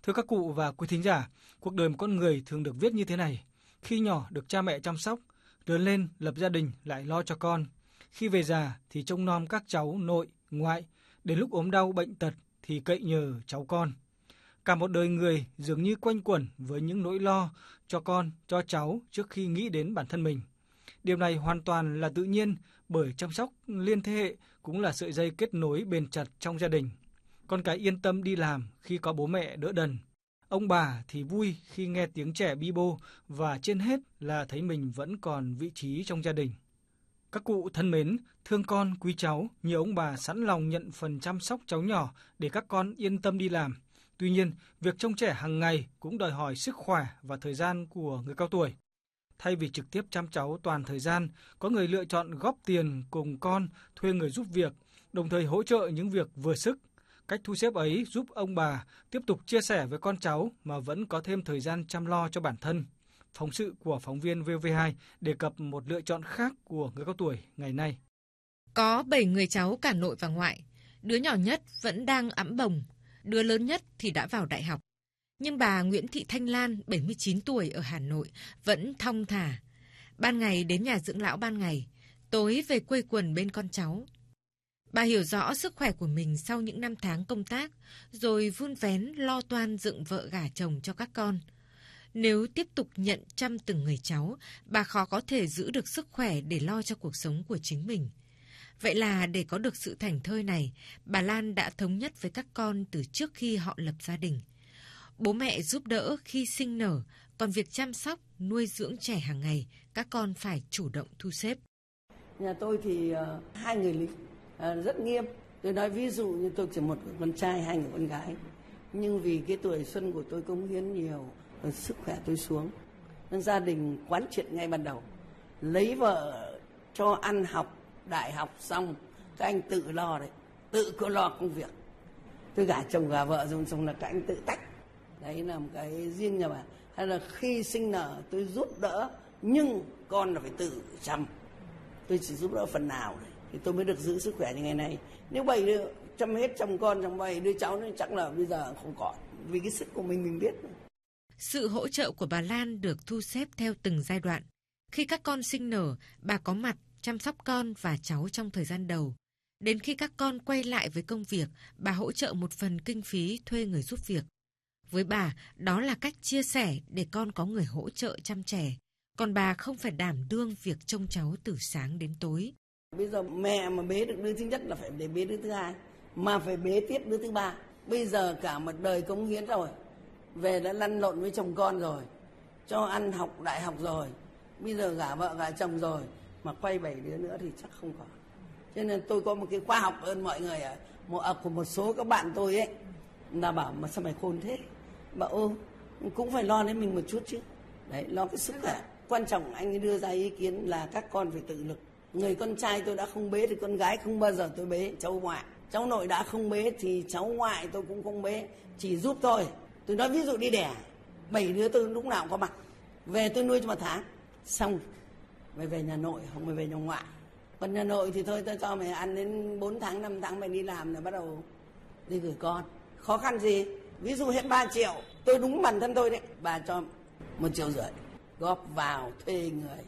Thưa các cụ và quý thính giả, cuộc đời một con người thường được viết như thế này. Khi nhỏ được cha mẹ chăm sóc, lớn lên lập gia đình lại lo cho con. Khi về già thì trông nom các cháu nội, ngoại, đến lúc ốm đau bệnh tật thì cậy nhờ cháu con. Cả một đời người dường như quanh quẩn với những nỗi lo cho con, cho cháu trước khi nghĩ đến bản thân mình. Điều này hoàn toàn là tự nhiên bởi chăm sóc liên thế hệ cũng là sợi dây kết nối bền chặt trong gia đình. Con cái yên tâm đi làm khi có bố mẹ đỡ đần. Ông bà thì vui khi nghe tiếng trẻ bi bô và trên hết là thấy mình vẫn còn vị trí trong gia đình. Các cụ thân mến, thương con, quý cháu, nhiều ông bà sẵn lòng nhận phần chăm sóc cháu nhỏ để các con yên tâm đi làm. Tuy nhiên, việc trông trẻ hàng ngày cũng đòi hỏi sức khỏe và thời gian của người cao tuổi. Thay vì trực tiếp chăm cháu toàn thời gian, có người lựa chọn góp tiền cùng con, thuê người giúp việc, đồng thời hỗ trợ những việc vừa sức. Cách thu xếp ấy giúp ông bà tiếp tục chia sẻ với con cháu mà vẫn có thêm thời gian chăm lo cho bản thân. Phóng sự của phóng viên VV2 đề cập một lựa chọn khác của người cao tuổi ngày nay. Có 7 người cháu cả nội và ngoại. Đứa nhỏ nhất vẫn đang ẵm bồng, đứa lớn nhất thì đã vào đại học. Nhưng bà Nguyễn Thị Thanh Lan, 79 tuổi ở Hà Nội, vẫn thong thả. Ban ngày đến nhà dưỡng lão ban ngày, tối về quây quần bên con cháu. Bà hiểu rõ sức khỏe của mình sau những năm tháng công tác, rồi vun vén lo toan dựng vợ gả chồng cho các con. Nếu tiếp tục nhận chăm từng người cháu, bà khó có thể giữ được sức khỏe để lo cho cuộc sống của chính mình. Vậy là để có được sự thảnh thơi này, bà Lan đã thống nhất với các con từ trước khi họ lập gia đình. Bố mẹ giúp đỡ khi sinh nở, còn việc chăm sóc, nuôi dưỡng trẻ hàng ngày, các con phải chủ động thu xếp. Nhà tôi thì 2 người lính, rất nghiêm. Tôi nói ví dụ như tôi chỉ một con trai, 2 người con gái. Nhưng vì cái tuổi xuân của tôi cống hiến nhiều, sức khỏe tôi xuống. Nên gia đình quán triệt ngay ban đầu. Lấy vợ cho ăn học, đại học xong, các anh tự lo đấy, tự có lo công việc. Tôi gả chồng gả vợ rồi xong là các anh tự tách. Đấy là một cái riêng nhà bà. Hay là khi sinh nở tôi giúp đỡ, nhưng con là phải tự chăm. Tôi chỉ giúp đỡ phần nào đấy, thì tôi mới được giữ sức khỏe như ngày nay. Nếu 7 đứa chăm hết chồng con, chăm 7 đứa cháu nên chắc là bây giờ không còn. Vì cái sức của mình biết. Sự hỗ trợ của bà Lan được thu xếp theo từng giai đoạn. Khi các con sinh nở, bà có mặt chăm sóc con và cháu trong thời gian đầu. Đến khi các con quay lại với công việc, bà hỗ trợ một phần kinh phí thuê người giúp việc. Với bà, đó là cách chia sẻ để con có người hỗ trợ chăm trẻ. Còn bà không phải đảm đương việc trông cháu từ sáng đến tối. Bây giờ mẹ mà bế được đứa thứ nhất là phải để bế đứa thứ hai, mà phải bế tiếp đứa thứ ba. Bây giờ cả một đời cống hiến rồi, về đã lăn lộn với chồng con rồi, cho ăn học đại học rồi, bây giờ gả vợ gả chồng rồi, mà quay 7 đứa nữa thì chắc không còn. Cho nên tôi có một cái khoa học hơn mọi người của một số các bạn tôi ấy, là bảo mà sao mày khôn thế, bảo cũng phải lo đến mình một chút chứ. Đấy, lo cái sức khỏe. Quan trọng anh ấy đưa ra ý kiến là các con phải tự lực. Người con trai tôi đã không bế thì con gái không bao giờ tôi bế. Cháu ngoại, cháu nội đã không bế thì cháu ngoại tôi cũng không bế, chỉ giúp thôi. Tôi nói ví dụ đi đẻ, 7 đứa tôi lúc nào cũng có mặt. Về tôi nuôi cho 1 tháng, xong về nhà nội, không phải về nhà ngoại. Còn nhà nội thì thôi tôi cho mày ăn đến 4 tháng, 5 tháng mày đi làm là bắt đầu đi gửi con. Khó khăn gì? Ví dụ hết 3 triệu, tôi đúng bản thân tôi đấy, bà cho 1,5 triệu góp vào thuê người.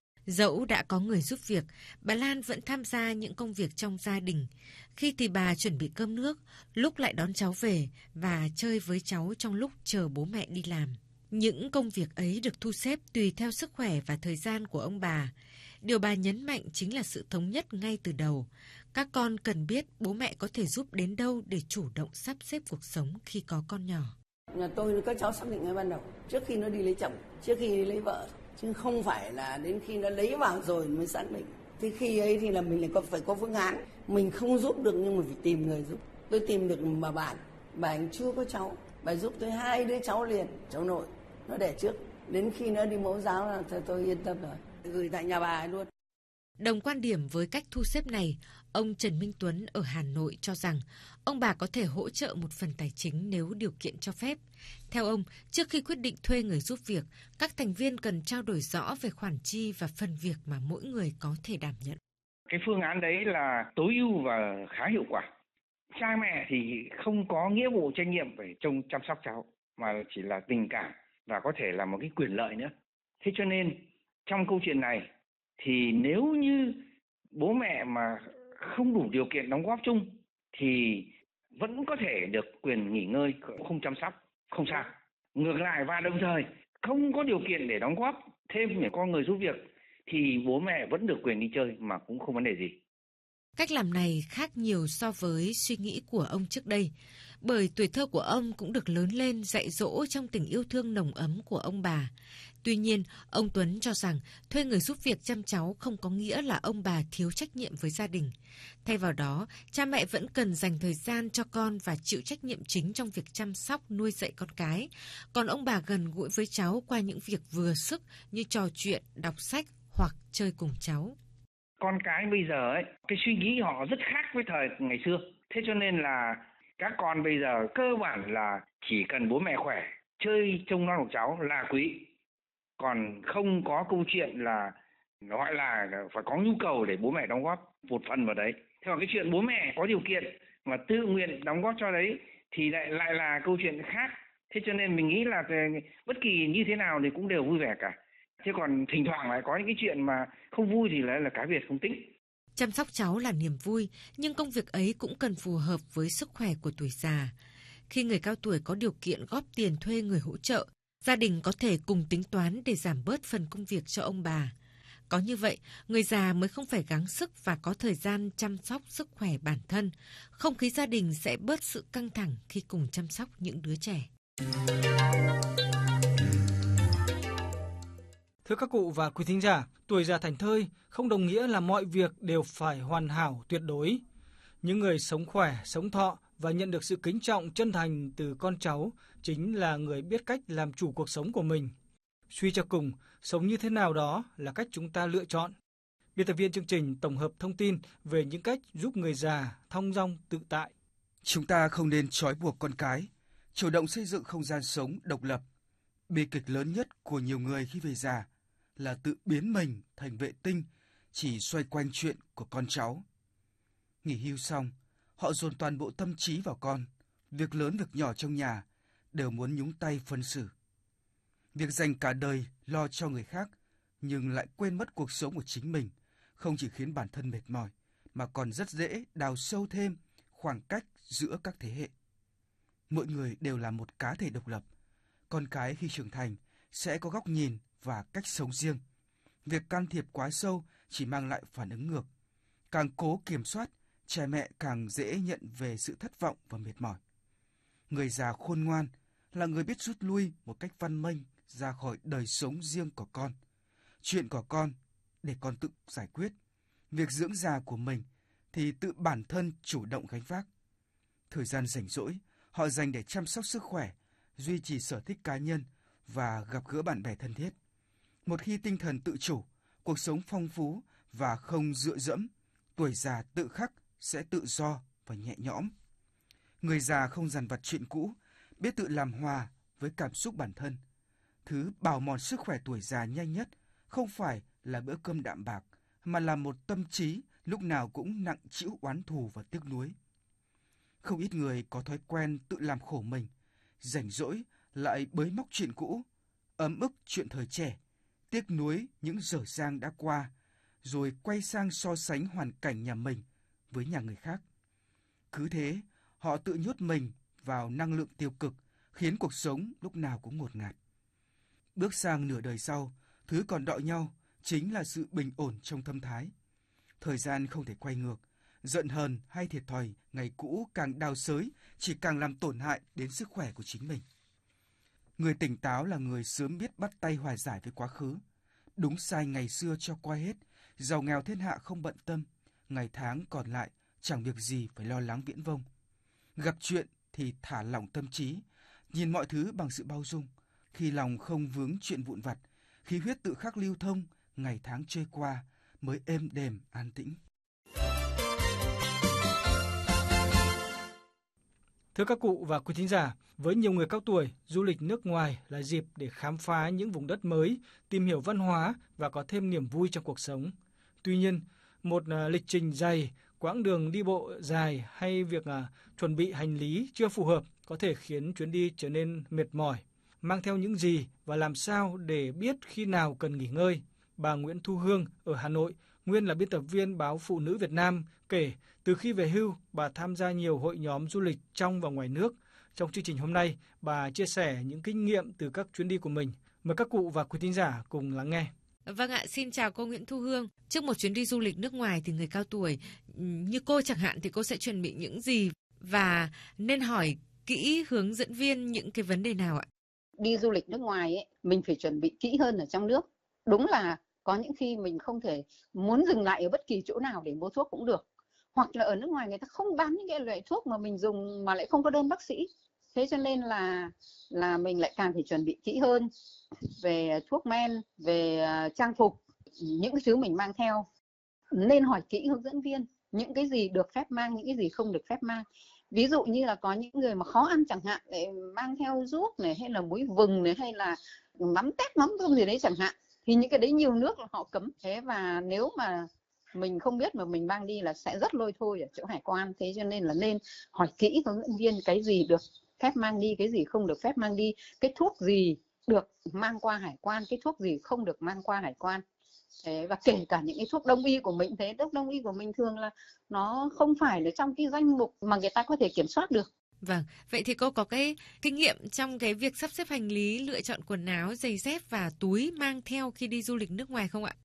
Dẫu đã có người giúp việc, bà Lan vẫn tham gia những công việc trong gia đình. Khi thì bà chuẩn bị cơm nước, lúc lại đón cháu về và chơi với cháu trong lúc chờ bố mẹ đi làm. Những công việc ấy được thu xếp tùy theo sức khỏe và thời gian của ông bà. Điều bà nhấn mạnh chính là sự thống nhất ngay từ đầu. Các con cần biết bố mẹ có thể giúp đến đâu để chủ động sắp xếp cuộc sống khi có con nhỏ. Nhà tôi các cháu xác định ngay ban đầu, trước khi nó đi lấy chồng, trước khi đi lấy vợ, chứ không phải là đến khi nó lấy vào rồi mới xác định. Thì khi ấy thì là mình lại phải có phương án. Mình không giúp được nhưng mà phải tìm người giúp. Tôi tìm được bà bạn, bà anh chưa có cháu, bà giúp tôi 2 đứa cháu liền, cháu nội nó đẻ trước. Đến khi nó đi mẫu giáo là tôi yên tâm rồi, gửi tại nhà bà ấy luôn. Đồng quan điểm với cách thu xếp này, ông Trần Minh Tuấn ở Hà Nội cho rằng ông bà có thể hỗ trợ một phần tài chính nếu điều kiện cho phép. Theo ông, trước khi quyết định thuê người giúp việc, các thành viên cần trao đổi rõ về khoản chi và phần việc mà mỗi người có thể đảm nhận. Cái phương án đấy là tối ưu và khá hiệu quả. Cha mẹ thì không có nghĩa vụ trách nhiệm phải chăm sóc cháu, mà chỉ là tình cảm và có thể là một cái quyền lợi nữa. Thế cho nên trong câu chuyện này thì nếu như bố mẹ mà không đủ điều kiện đóng góp chung thì vẫn có thể được quyền nghỉ ngơi, không chăm sóc, không sao. Ngược lại và đồng thời không có điều kiện để đóng góp thêm để có người giúp việc thì bố mẹ vẫn được quyền đi chơi mà cũng không vấn đề gì. Cách làm này khác nhiều so với suy nghĩ của ông trước đây, bởi tuổi thơ của ông cũng được lớn lên dạy dỗ trong tình yêu thương nồng ấm của ông bà. Tuy nhiên, ông Tuấn cho rằng thuê người giúp việc chăm cháu không có nghĩa là ông bà thiếu trách nhiệm với gia đình. Thay vào đó, cha mẹ vẫn cần dành thời gian cho con và chịu trách nhiệm chính trong việc chăm sóc, nuôi dạy con cái. Còn ông bà gần gũi với cháu qua những việc vừa sức như trò chuyện, đọc sách hoặc chơi cùng cháu. Con cái bây giờ ấy, cái suy nghĩ họ rất khác với thời ngày xưa. Thế cho nên là các con bây giờ cơ bản là chỉ cần bố mẹ khỏe, chơi trông non của cháu là quý. Còn không có câu chuyện là gọi là phải có nhu cầu để bố mẹ đóng góp một phần vào đấy. Thế còn cái chuyện bố mẹ có điều kiện mà tự nguyện đóng góp cho đấy thì lại là câu chuyện khác. Thế cho nên mình nghĩ là bất kỳ như thế nào thì cũng đều vui vẻ cả. Thế còn thỉnh thoảng lại có những cái chuyện mà không vui thì là cái việc không tính. Chăm sóc cháu là niềm vui, nhưng công việc ấy cũng cần phù hợp với sức khỏe của tuổi già. Khi người cao tuổi có điều kiện góp tiền thuê người hỗ trợ, gia đình có thể cùng tính toán để giảm bớt phần công việc cho ông bà. Có như vậy, người già mới không phải gắng sức và có thời gian chăm sóc sức khỏe bản thân. Không khí gia đình sẽ bớt sự căng thẳng khi cùng chăm sóc những đứa trẻ. Thưa các cụ và quý thính giả, tuổi già thảnh thơi không đồng nghĩa là mọi việc đều phải hoàn hảo tuyệt đối. Những người sống khỏe, sống thọ và nhận được sự kính trọng chân thành từ con cháu chính là người biết cách làm chủ cuộc sống của mình. Suy cho cùng, sống như thế nào đó là cách chúng ta lựa chọn. Biên tập viên chương trình tổng hợp thông tin về những cách giúp người già thong dong tự tại. Chúng ta không nên trói buộc con cái, chủ động xây dựng không gian sống độc lập. Bi kịch lớn nhất của nhiều người khi về già là tự biến mình thành vệ tinh, chỉ xoay quanh chuyện của con cháu. Nghỉ hưu xong, họ dồn toàn bộ tâm trí vào con, việc lớn việc nhỏ trong nhà đều muốn nhúng tay phân xử. Việc dành cả đời lo cho người khác nhưng lại quên mất cuộc sống của chính mình không chỉ khiến bản thân mệt mỏi mà còn rất dễ đào sâu thêm khoảng cách giữa các thế hệ. Mỗi người đều là một cá thể độc lập. Con cái khi trưởng thành sẽ có góc nhìn và cách sống riêng. Việc can thiệp quá sâu chỉ mang lại phản ứng ngược. Càng cố kiểm soát, cha mẹ càng dễ nhận về sự thất vọng và mệt mỏi. Người già khôn ngoan là người biết rút lui một cách văn minh ra khỏi đời sống riêng của con. Chuyện của con để con tự giải quyết. Việc dưỡng già của mình thì tự bản thân chủ động gánh vác. Thời gian rảnh rỗi, họ dành để chăm sóc sức khỏe, duy trì sở thích cá nhân và gặp gỡ bạn bè thân thiết. Một khi tinh thần tự chủ, cuộc sống phong phú và không dựa dẫm, tuổi già tự khắc sẽ tự do và nhẹ nhõm. Người già không dằn vặt chuyện cũ, biết tự làm hòa với cảm xúc bản thân. Thứ bào mòn sức khỏe tuổi già nhanh nhất không phải là bữa cơm đạm bạc, mà là một tâm trí lúc nào cũng nặng trĩu oán thù và tiếc nuối. Không ít người có thói quen tự làm khổ mình, rảnh rỗi lại bới móc chuyện cũ, ấm ức chuyện thời trẻ, tiếc nuối những dở dang đã qua, rồi quay sang so sánh hoàn cảnh nhà mình với nhà người khác. Cứ thế, họ tự nhốt mình vào năng lượng tiêu cực, khiến cuộc sống lúc nào cũng ngột ngạt. Bước sang nửa đời sau, thứ còn đợi nhau chính là sự bình ổn trong tâm thái. Thời gian không thể quay ngược, giận hờn hay thiệt thòi ngày cũ càng đào xới chỉ càng làm tổn hại đến sức khỏe của chính mình. Người tỉnh táo là người sớm biết bắt tay hòa giải với quá khứ. Đúng sai ngày xưa cho qua hết, giàu nghèo thiên hạ không bận tâm, ngày tháng còn lại chẳng việc gì phải lo lắng viễn vông. Gặp chuyện thì thả lỏng tâm trí, nhìn mọi thứ bằng sự bao dung. Khi lòng không vướng chuyện vụn vặt, khí huyết tự khắc lưu thông, ngày tháng trôi qua mới êm đềm an tĩnh. Thưa các cụ và quý thính giả, với nhiều người cao tuổi, du lịch nước ngoài là dịp để khám phá những vùng đất mới, tìm hiểu văn hóa và có thêm niềm vui trong cuộc sống. Tuy nhiên, một lịch trình dày, quãng đường đi bộ dài hay việc chuẩn bị hành lý chưa phù hợp có thể khiến chuyến đi trở nên mệt mỏi. Mang theo những gì và làm sao để biết khi nào cần nghỉ ngơi? Bà Nguyễn Thu Hương ở Hà Nội, nguyên là biên tập viên báo Phụ nữ Việt Nam, kể từ khi về hưu, bà tham gia nhiều hội nhóm du lịch trong và ngoài nước. Trong chương trình hôm nay, bà chia sẻ những kinh nghiệm từ các chuyến đi của mình. Mời các cụ và quý thính giả cùng lắng nghe. Vâng ạ, xin chào cô Nguyễn Thu Hương. Trước một chuyến đi du lịch nước ngoài thì người cao tuổi như cô chẳng hạn thì cô sẽ chuẩn bị những gì và nên hỏi kỹ hướng dẫn viên những cái vấn đề nào ạ? Đi du lịch nước ngoài ấy, mình phải chuẩn bị kỹ hơn ở trong nước. Đúng là có những khi mình không thể muốn dừng lại ở bất kỳ chỗ nào để mua thuốc cũng được. Hoặc là ở nước ngoài người ta không bán những cái loại thuốc mà mình dùng mà lại không có đơn bác sĩ. Thế cho nên là mình lại càng phải chuẩn bị kỹ hơn về thuốc men, về trang phục, những cái thứ mình mang theo. Nên hỏi kỹ hướng dẫn viên những cái gì được phép mang, những cái gì không được phép mang. Ví dụ như là có những người mà khó ăn chẳng hạn để mang theo ruốc này, hay là muối vừng này, hay là mắm tép, mắm tôm gì đấy chẳng hạn, thì những cái đấy nhiều nước là họ cấm. Thế và nếu mà mình không biết mà mình mang đi là sẽ rất lôi thôi ở chỗ hải quan. Thế cho nên là nên hỏi kỹ hướng dẫn viên cái gì được phép mang đi, cái gì không được phép mang đi, cái thuốc gì được mang qua hải quan, cái thuốc gì không được mang qua hải quan. Thế và kể cả những cái thuốc đông y của mình, thế thuốc đông y của mình thường là nó không phải là trong cái danh mục mà người ta có thể kiểm soát được. Vâng, vậy thì cô có cái kinh nghiệm trong cái việc sắp xếp hành lý, lựa chọn quần áo, giày dép và túi mang theo khi đi du lịch nước ngoài không ạ?